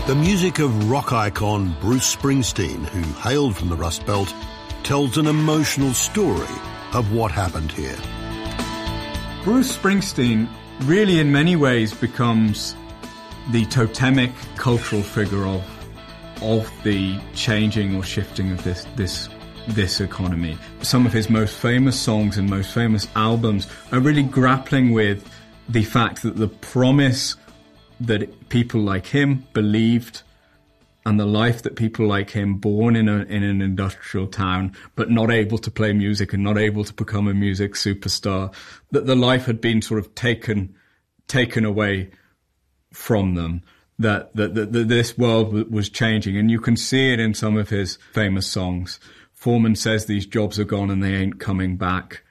The music of rock icon Bruce Springsteen, who hailed from the Rust Belt, tells an emotional story of what happened here. Bruce Springsteen really in many ways becomes the totemic cultural figure of the changing or shifting of this economy. Some of his most famous songs and most famous albums are really grappling with the fact that the promise that people like him believed and the life that people like him, born in an industrial town, but not able to play music and not able to become a music superstar, that the life had been sort of taken away from them, that this world was changing. And you can see it in some of his famous songs. Foreman says these jobs are gone and they ain't coming back,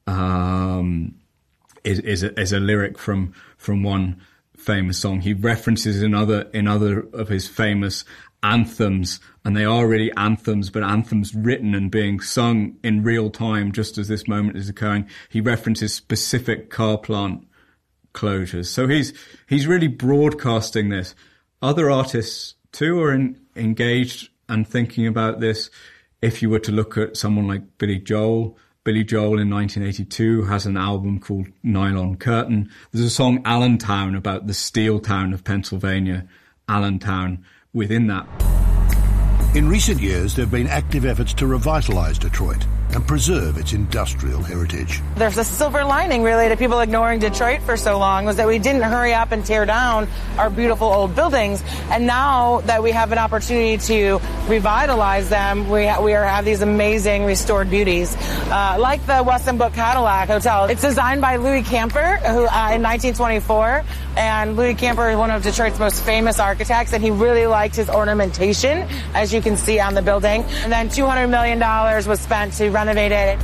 is a lyric from one famous song. He references in other of his famous anthems, and they are really anthems, but anthems written and being sung in real time just as this moment is occurring. He references specific car plant closures. So he's really broadcasting this. Other artists too are engaged and thinking about this. If you were to look at someone like Billy Joel in 1982 has an album called Nylon Curtain. There's a song Allentown about the steel town of Pennsylvania, Allentown, within that. In recent years, there have been active efforts to revitalise Detroit and preserve its industrial heritage. There's a silver lining, really, to people ignoring Detroit for so long, was that we didn't hurry up and tear down our beautiful old buildings. And now that we have an opportunity to revitalize them, we have these amazing restored beauties. Like the Westin Book Cadillac Hotel. It's designed by Louis Camper, who in 1924. And Louis Camper is one of Detroit's most famous architects, and he really liked his ornamentation, as you can see on the building. And then $200 million was spent to renovate it.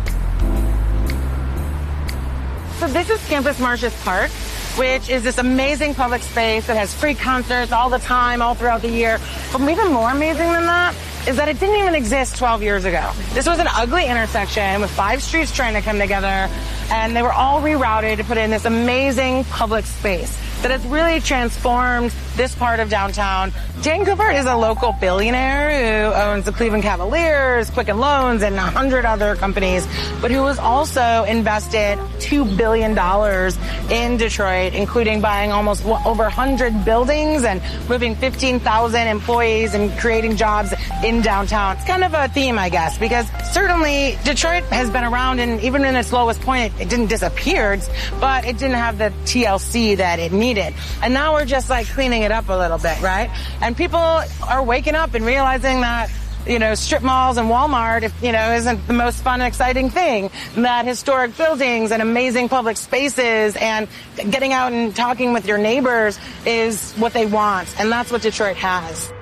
So this is Campus Martius Park, which is this amazing public space that has free concerts all the time, all throughout the year. But even more amazing than that is that it didn't even exist 12 years ago. This was an ugly intersection with 5 streets trying to come together, and they were all rerouted to put in this amazing public space that has really transformed this part of downtown. Jane Cooper is a local billionaire who owns the Cleveland Cavaliers, Quicken Loans, and 100 other companies, but who has also invested $2 billion in Detroit, including buying almost over 100 buildings and moving 15,000 employees and creating jobs in downtown. It's kind of a theme, I guess, because certainly Detroit has been around, and even in its lowest point, it didn't disappear, but it didn't have the TLC that it needed. And now we're just like cleaning it up a little bit, right? And people are waking up and realizing that, strip malls and Walmart, isn't the most fun and exciting thing. That historic buildings and amazing public spaces and getting out and talking with your neighbors is what they want. And that's what Detroit has.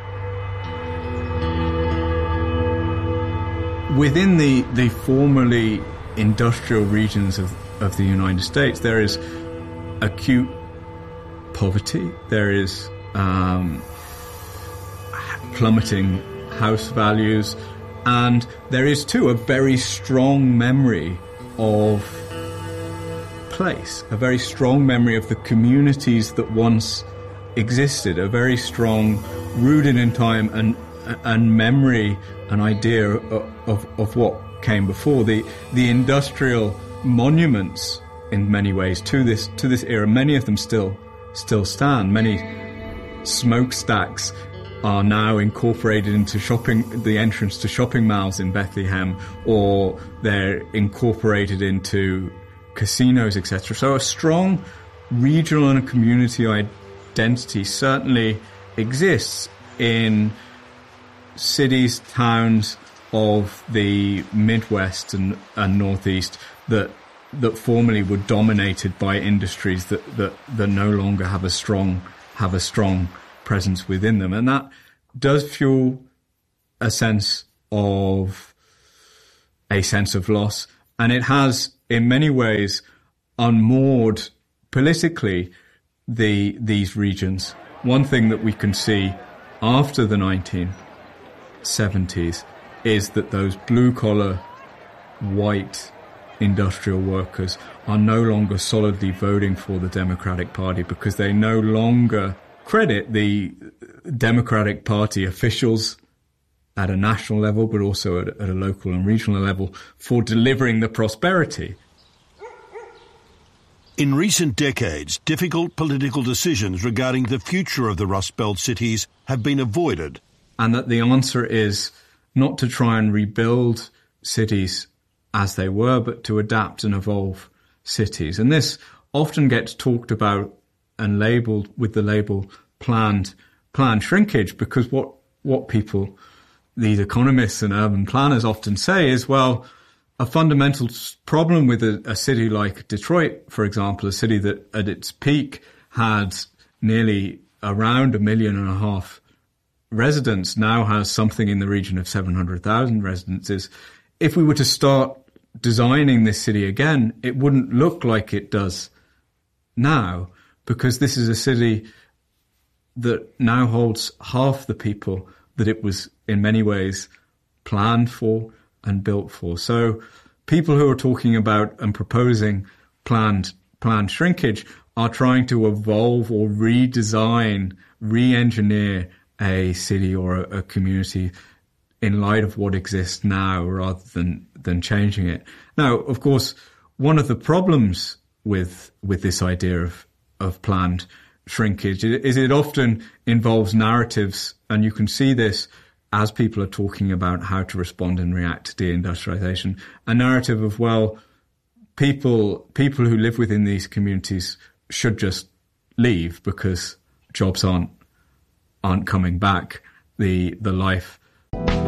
Within the formerly industrial regions of the United States, there is acute poverty, there is plummeting house values, and there is too a very strong memory of place, a very strong memory of the communities that once existed, a very strong, rooted in time and memory, an idea of what came before. The industrial monuments in many ways to this era, many of them still stand. Many smokestacks are now incorporated into the entrance to shopping malls in Bethlehem, or they're incorporated into casinos, etc. So a strong regional and community identity certainly exists in cities, towns of the Midwest and Northeast that formerly were dominated by industries that no longer have a strong presence within them. And that does fuel a sense of loss. And it has, in many ways, unmoored politically these regions. One thing that we can see after the 1970s is that those blue-collar, white industrial workers are no longer solidly voting for the Democratic Party because they no longer credit the Democratic Party officials at a national level, but also at a local and regional level, for delivering the prosperity. In recent decades, difficult political decisions regarding the future of the Rust Belt cities have been avoided. And that the answer is not to try and rebuild cities as they were, but to adapt and evolve cities. And this often gets talked about and labelled with the label planned shrinkage, because what people, these economists and urban planners often say is, well, a fundamental problem with a city like Detroit, for example, a city that at its peak had nearly around 1.5 million residents, now has something in the region of 700,000 residents, is if we were to start designing this city again, it wouldn't look like it does now, because this is a city that now holds half the people that it was in many ways planned for and built for. So people who are talking about and proposing planned shrinkage are trying to evolve or redesign, re-engineer a city or a community in light of what exists now, rather than changing it. Now, of course, one of the problems with this idea of planned shrinkage is it often involves narratives, and you can see this as people are talking about how to respond and react to deindustrialization, a narrative of, well, people who live within these communities should just leave because jobs aren't coming back. The life